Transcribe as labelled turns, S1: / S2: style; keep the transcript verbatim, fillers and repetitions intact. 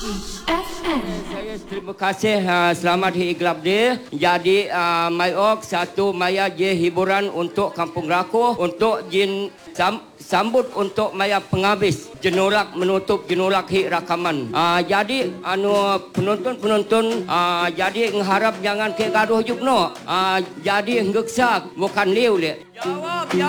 S1: Saya terima kasih uh, selamat Hari Gelap dia. Jadi uh, Mayok satu maya je hiburan untuk Kampung Rakuh untuk jin sam, sambut untuk maya penghabis jenolak menutup jenolak hi rakaman. Uh, jadi anu penonton-penonton uh, jadi mengharap jangan ke gaduh jukno. Uh, jadi ngeksak bukan liu le. Jawab.